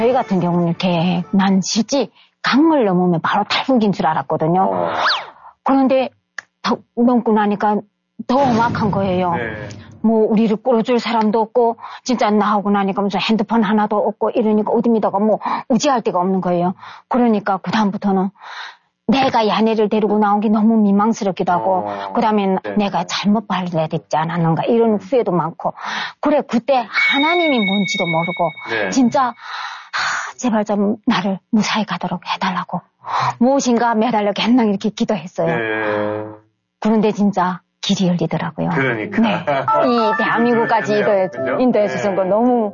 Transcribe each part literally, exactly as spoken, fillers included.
저희 같은 경우는 이렇게 난 실제 강을 넘으면 바로 탈북인 줄 알았거든요. 어. 그런데 더 넘고 나니까 더 험악한 거예요. 네. 뭐 우리를 끌어줄 사람도 없고 진짜 나오고 나니까 무슨 핸드폰 하나도 없고 이러니까 어디다가 뭐 의지할 데가 없는 거예요. 그러니까 그 다음부터는 내가 야네를 데리고 나온 게 너무 민망스럽기도 하고 어, 그 다음에 네. 내가 잘못 발레됐지 않았는가 이런 후회도 많고 그래 그때 하나님이 뭔지도 모르고 네. 진짜 하, 제발 좀 나를 무사히 가도록 해달라고 무엇인가 매달려고 했나 이렇게 기도했어요. 네. 그런데 진짜 길이 열리더라고요. 그러니까. 네. 이 대한민국까지 인도해, 인도해 주신 거 너무.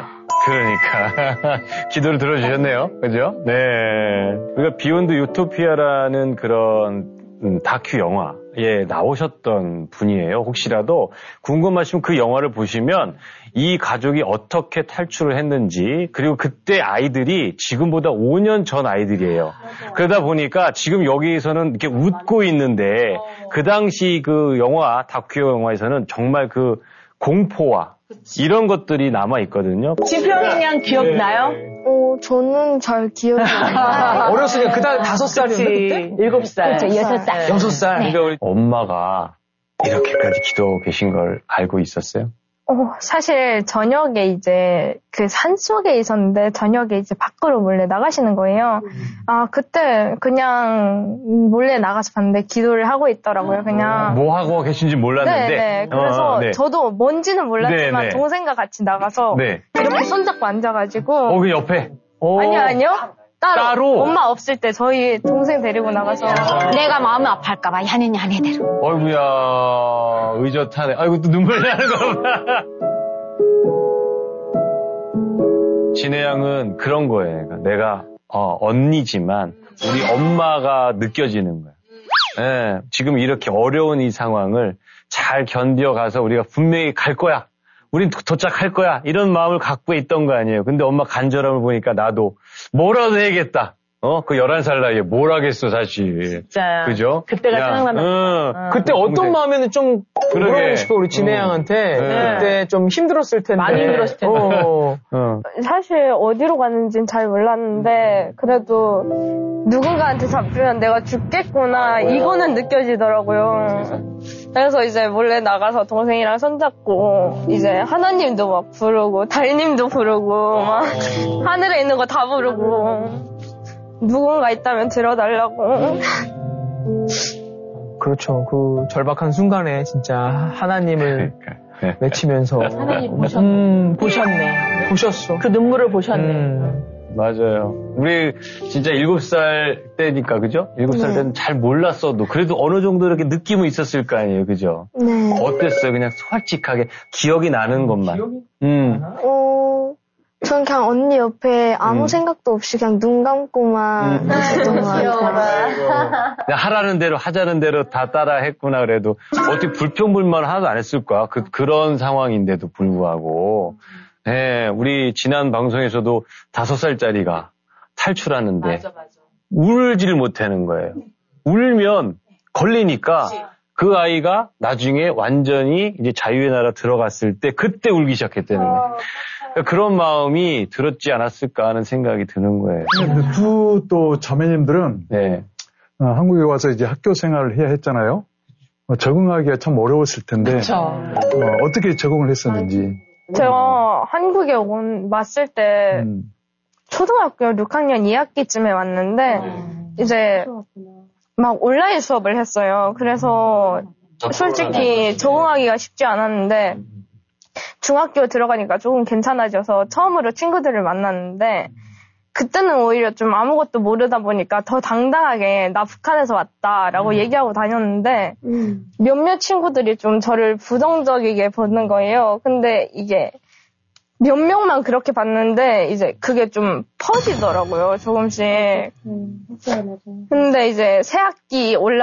그러니까. 기도를 들어주셨네요. 그죠? 네. 우리가 비욘드 유토피아라는 그런 음, 다큐 영화에 나오셨던 분이에요. 혹시라도 궁금하시면 그 영화를 보시면 이 가족이 어떻게 탈출을 했는지 그리고 그때 아이들이 지금보다 오 년 전 아이들이에요. 그러다 보니까 지금 여기에서는 이렇게 웃고 있는데 그 당시 그 영화 다큐 영화에서는 정말 그 공포와 그치. 이런 것들이 남아 있거든요. 지평이 양 기억나요? 어, 저는 잘 기억이 안 나요. 어렸을 때 그때 다섯 살이었는데 그때? 일곱 살. 그렇죠, 여섯 살. 여섯 살. 네. 그러니까 우리 엄마가 이렇게까지 기도하고 계신 걸 알고 있었어요? 어, 사실 저녁에 이제 그 산속에 있었는데 저녁에 이제 밖으로 몰래 나가시는 거예요. 아, 그때 그냥 몰래 나가서 봤는데 기도를 하고 있더라고요, 그냥. 뭐 하고 계신지 몰랐는데. 네네. 그래서 어, 네. 저도 뭔지는 몰랐지만 네, 네. 동생과 같이 나가서 네. 이렇게 손잡고 앉아가지고. 어, 그 옆에? 오. 아니요, 아니요. 따로, 따로? 엄마 없을 때 저희 동생 데리고 나가서 내가 마음이 아파할까봐 야네니 야네대로. 어이구야 의젓하네. 아이고 또 눈물 나는 거 봐. 진혜 양은 그런 거예요. 그러니까 내가 어, 언니지만 우리 엄마가 느껴지는 거야. 네, 지금 이렇게 어려운 이 상황을 잘 견뎌가서 우리가 분명히 갈 거야. 우린 도착할 거야. 이런 마음을 갖고 있던 거 아니에요. 근데 엄마 간절함을 보니까 나도 뭐라도 해야겠다. 어? 그 열한 살 나이에 뭘 하겠어, 사실. 진짜. 그죠? 그때가 야, 생각나면. 응. 어. 그때 어떤 동생. 마음에는 좀, 그러고 싶어, 우리 진혜 양한테. 네. 그때 좀 힘들었을 텐데. 많이 힘들었을 텐데. 어. 어. 사실 어디로 가는지는 잘 몰랐는데, 그래도 누군가한테 잡히면 내가 죽겠구나, 이거는 느껴지더라고요. 그래서 이제 몰래 나가서 동생이랑 손잡고, 이제 하나님도 막 부르고, 달님도 부르고, 막 하늘에 있는 거 다 부르고, 누군가 있다면 들어달라고. 그렇죠. 그 절박한 순간에 진짜 하나님을 외치면서. 하나님 보셨네. 음, 보셨네. 보셨어. 그 눈물을 보셨네. 음. 맞아요. 우리 진짜 일곱 살 때니까, 그죠? 일곱 살 때는 잘 몰랐어도 그래도 어느 정도 이렇게 느낌은 있었을 거 아니에요, 그죠? 네. 어땠어요? 그냥 솔직하게 기억이 나는 것만. 기억이? 음. 어, 전 그냥 언니 옆에 아무 음. 생각도 없이 그냥 눈 감고만 있었던 것 같아요. 하라는 대로 하자는 대로 다 따라 했구나 그래도 어떻게 불평불만 하나도 안 했을 거야. 그, 그런 상황인데도 불구하고. 네, 우리 지난 방송에서도 다섯 살짜리가 탈출하는데 맞아, 맞아. 울지를 못하는 거예요. 울면 걸리니까 그치. 그 아이가 나중에 완전히 이제 자유의 나라 들어갔을 때 그때 울기 시작했다는 거예요. 그러니까 그런 마음이 들었지 않았을까 하는 생각이 드는 거예요. 두 또 자매님들은 네. 어, 한국에 와서 이제 학교 생활을 해야 했잖아요. 어, 적응하기가 참 어려웠을 텐데 어, 어떻게 적응을 했었는지. 제가 한국에 온, 왔을 때, 음. 초등학교 육 학년 이 학기쯤에 왔는데, 음. 이제, 막 온라인 수업을 했어요. 그래서, 솔직히 적응하기가 쉽지 않았는데, 중학교 들어가니까 조금 괜찮아져서 처음으로 친구들을 만났는데, 그때는 오히려 좀 아무것도 모르다 보니까 더 당당하게 나 북한에서 왔다라고 음. 얘기하고 다녔는데 음. 몇몇 친구들이 좀 저를 부정적이게 보는 거예요. 근데 이게 몇 명만 그렇게 봤는데 이제 그게 좀 퍼지더라고요. 조금씩. 음, 맞아요, 맞아요. 근데 이제 새 학기 올라